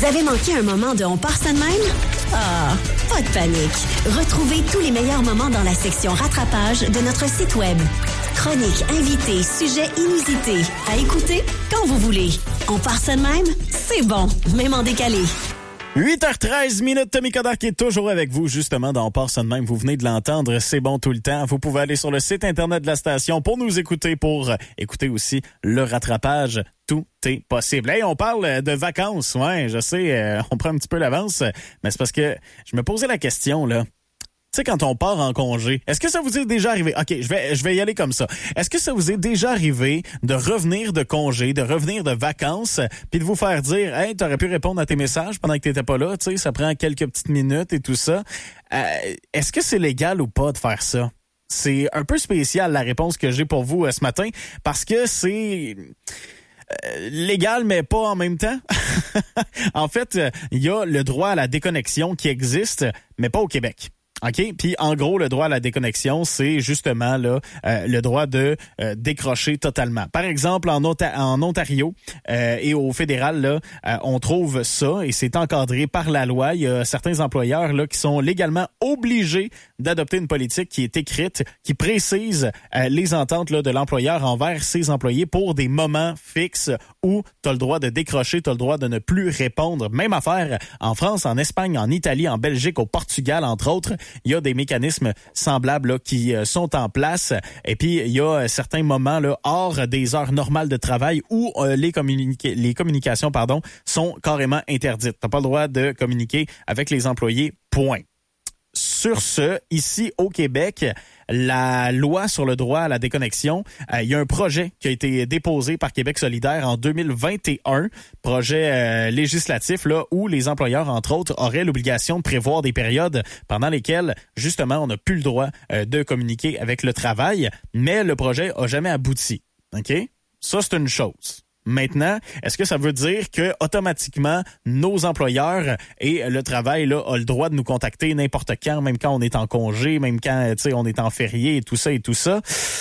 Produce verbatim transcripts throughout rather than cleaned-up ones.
Vous avez manqué un moment de On part ça de même? Ah, pas de panique. Retrouvez tous les meilleurs moments dans la section rattrapage de notre site web. Chroniques, invités, sujets inusités. À écouter quand vous voulez. On part ça de même? C'est bon, même en décalé. huit heures treize minutes, Tommy Coderre qui est toujours avec vous, justement, dans On part ça de même. Vous venez de l'entendre, c'est bon tout le temps. Vous pouvez aller sur le site Internet de la station pour nous écouter, pour écouter aussi le rattrapage. Tout est possible. Hey, on parle de vacances, ouais, je sais, euh, on prend un petit peu l'avance, mais c'est parce que je me posais la question, là. Tu sais, quand on part en congé, est-ce que ça vous est déjà arrivé? OK, je vais, je vais y aller comme ça. Est-ce que ça vous est déjà arrivé de revenir de congé, de revenir de vacances, puis de vous faire dire, hey, t'aurais pu répondre à tes messages pendant que t'étais pas là, tu sais, ça prend quelques petites minutes et tout ça. Euh, est-ce que c'est légal ou pas de faire ça? C'est un peu spécial, la réponse que j'ai pour vous euh, ce matin, parce que c'est... Euh, légal, mais pas en même temps. En fait, il y a le droit à la déconnexion qui existe, mais pas au Québec. OK? Puis en gros, le droit à la déconnexion, c'est justement là euh, le droit de euh, décrocher totalement. Par exemple, en, Onta- en Ontario euh, et au fédéral, là, euh, on trouve ça et c'est encadré par la loi. Il y a certains employeurs là qui sont légalement obligés d'adopter une politique qui est écrite, qui précise euh, les ententes là, de l'employeur envers ses employés pour des moments fixes où tu as le droit de décrocher, tu as le droit de ne plus répondre. Même affaire en France, en Espagne, en Italie, en Belgique, au Portugal, entre autres. Il y a des mécanismes semblables là, qui euh, sont en place. Et puis, il y a euh, certains moments là, hors des heures normales de travail où euh, les, communica- les communications pardon, sont carrément interdites. Tu n'as pas le droit de communiquer avec les employés, point. Sur ce, ici au Québec, la loi sur le droit à la déconnexion, euh, il y a un projet qui a été déposé par Québec solidaire en deux mille vingt et un, projet euh, législatif là où les employeurs, entre autres, auraient l'obligation de prévoir des périodes pendant lesquelles, justement, on n'a plus le droit euh, de communiquer avec le travail, mais le projet a jamais abouti. OK? Ça, c'est une chose. Maintenant, est-ce que ça veut dire que automatiquement nos employeurs et le travail là a le droit de nous contacter n'importe quand, même quand on est en congé, même quand tu sais on est en férié et tout ça et tout ça?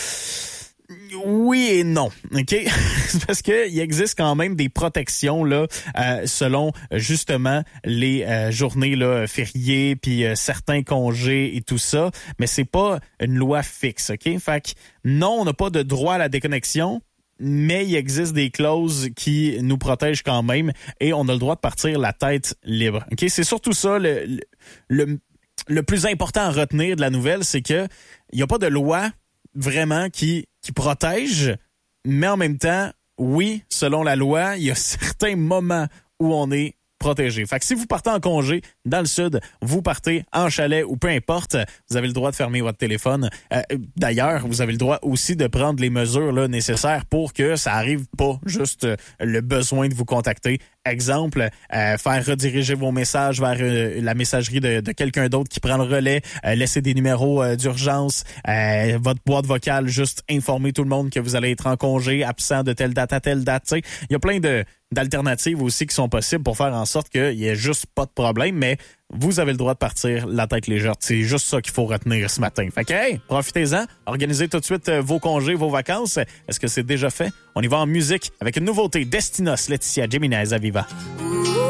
Oui et non, ok. C'est parce que il existe quand même des protections là, euh, selon justement les euh, journées là fériées puis euh, certains congés et tout ça, mais c'est pas une loi fixe, ok. Fait que non, on n'a pas de droit à la déconnexion. Mais il existe des clauses qui nous protègent quand même et on a le droit de partir la tête libre. Ok, c'est surtout ça le, le, le plus important à retenir de la nouvelle, c'est que il n'y a pas de loi vraiment qui, qui protège, mais en même temps, oui, selon la loi, il y a certains moments où on est protégé. Fait que si vous partez en congé dans le sud, vous partez en chalet ou peu importe, vous avez le droit de fermer votre téléphone. Euh, d'ailleurs, vous avez le droit aussi de prendre les mesures là, nécessaires pour que ça arrive pas juste euh, le besoin de vous contacter. Exemple, euh, faire rediriger vos messages vers euh, la messagerie de, de quelqu'un d'autre qui prend le relais, euh, laisser des numéros euh, d'urgence, euh, votre boîte vocale, juste informer tout le monde que vous allez être en congé, absent de telle date à telle date. T'sais. Il y a plein de d'alternatives aussi qui sont possibles pour faire en sorte qu'il y ait juste pas de problème, mais vous avez le droit de partir la tête légère. C'est juste ça qu'il faut retenir ce matin. Fait que, hey, profitez-en. Organisez tout de suite vos congés, vos vacances. Est-ce que c'est déjà fait? On y va en musique avec une nouveauté. Destinos, Laetitia Jiménez, à Viva.